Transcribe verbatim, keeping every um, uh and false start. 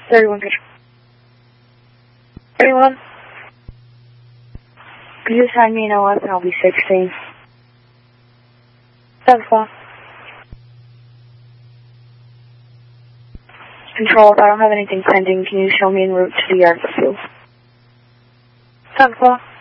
thirty-one picture. thirty-one. Could you assign me an L F and I'll be sixteen? seven o'clock. Control, if I don't have anything pending, can you show me en route to the airfield? seven o'clock.